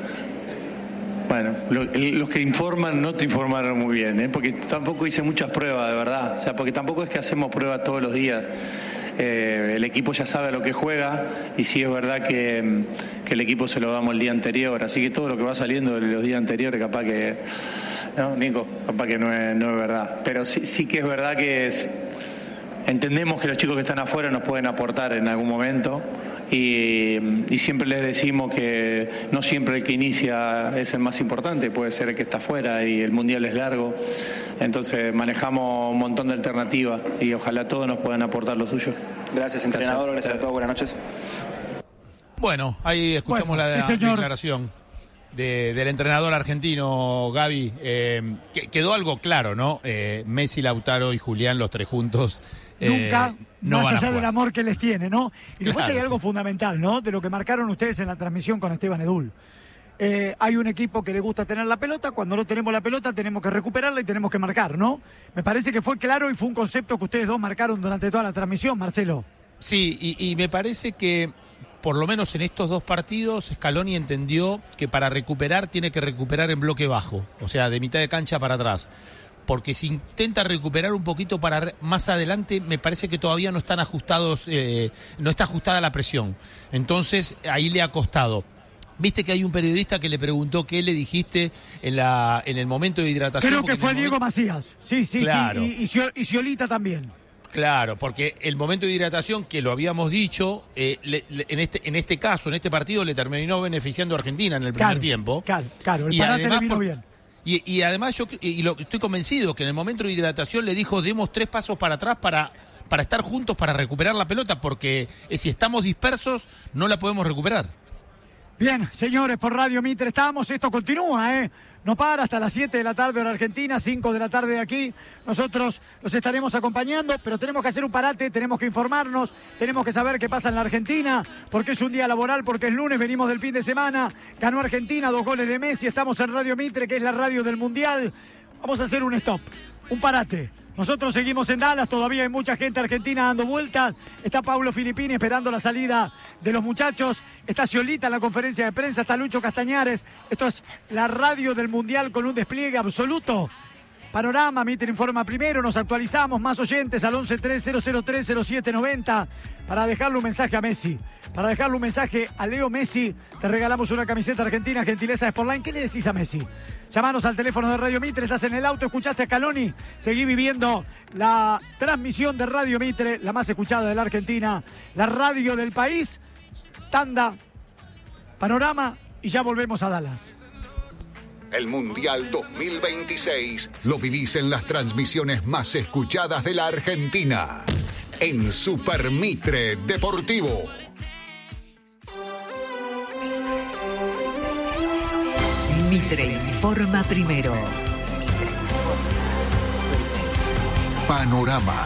Bueno, lo, los que informan no te informaron muy bien, ¿eh? Porque tampoco hice muchas pruebas, de verdad. O sea, porque tampoco es que hacemos pruebas todos los días. Eh, el equipo ya sabe a lo que juega y sí es verdad que, que el equipo se lo damos el día anterior. Así que todo lo que va saliendo de los días anteriores, capaz que... No, Nico, capaz que no es, no es verdad. Pero sí, sí que es verdad que es, entendemos que los chicos que están afuera nos pueden aportar en algún momento. Y, y siempre les decimos que no siempre el que inicia es el más importante, puede ser el que está afuera y el mundial es largo, entonces manejamos un montón de alternativas y ojalá todos nos puedan aportar lo suyo. Gracias, entrenador, gracias, gracias a todos, buenas noches. Bueno, ahí escuchamos bueno, la, sí, la declaración de, del entrenador argentino, Gaby. Eh, que, quedó algo claro, ¿no? Eh, Messi, Lautaro y Julián, los tres juntos. Nunca, eh, no más allá del amor que les tiene, ¿no? Y después claro, hay algo sí. fundamental, ¿no? De lo que marcaron ustedes en la transmisión con Esteban Edul. Eh, hay un equipo que le gusta tener la pelota, cuando no tenemos la pelota tenemos que recuperarla y tenemos que marcar, ¿no? Me parece que fue claro y fue un concepto que ustedes dos marcaron durante toda la transmisión, Marcelo. Sí, y, y me parece que por lo menos en estos dos partidos Scaloni entendió que para recuperar tiene que recuperar en bloque bajo, o sea, de mitad de cancha para atrás. Porque si intenta recuperar un poquito para más adelante, me parece que todavía no están ajustados, eh, no está ajustada la presión. Entonces, ahí le ha costado. Viste que hay un periodista que le preguntó qué le dijiste en la en el momento de hidratación. Creo que fue Diego momento... Macías. Sí, sí, claro. sí. Y, y, y Sciolita también. Claro, porque el momento de hidratación, que lo habíamos dicho, eh, le, le, en este en este caso, en este partido, le terminó beneficiando a Argentina en el primer claro, tiempo. Claro, claro. El y parate además le vino por... bien. Y, y además yo y lo, estoy convencido que en el momento de hidratación le dijo demos tres pasos para atrás para, para estar juntos, para recuperar la pelota, porque eh, si estamos dispersos no la podemos recuperar. Bien, señores, por Radio Mitre estamos, esto continúa, ¿eh? No para hasta las siete de la tarde hora Argentina, cinco de la tarde de aquí. Nosotros los estaremos acompañando, pero tenemos que hacer un parate, tenemos que informarnos, tenemos que saber qué pasa en la Argentina, porque es un día laboral, porque es lunes, venimos del fin de semana, ganó Argentina, dos goles de Messi, estamos en Radio Mitre, que es la radio del Mundial. Vamos a hacer un stop, un parate. Nosotros seguimos en Dallas, todavía hay mucha gente argentina dando vueltas. Está Paulo Filippini esperando la salida de los muchachos. Está Sciolita en la conferencia de prensa, está Lucho Castañares. Esto es la radio del Mundial con un despliegue absoluto. Panorama, Mitre informa primero, nos actualizamos, más oyentes al once tres cero cero tres cero siete noventa para dejarle un mensaje a Messi, para dejarle un mensaje a Leo Messi. Te regalamos una camiseta argentina, gentileza de Sportline. ¿Qué le decís a Messi? Llámanos al teléfono de Radio Mitre, estás en el auto, escuchaste a Scaloni, seguí viviendo la transmisión de Radio Mitre, la más escuchada de la Argentina, la radio del país. Tanda, panorama y ya volvemos a Dallas. El Mundial dos mil veintiséis lo vivís en las transmisiones más escuchadas de la Argentina, en Super Mitre Deportivo. Mitre informa primero. Panorama.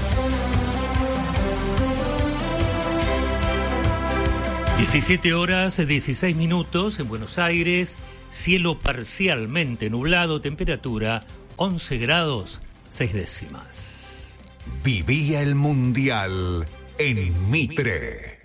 diecisiete horas, dieciséis minutos en Buenos Aires, cielo parcialmente nublado, temperatura once grados, seis décimas. Vivía el Mundial en Mitre.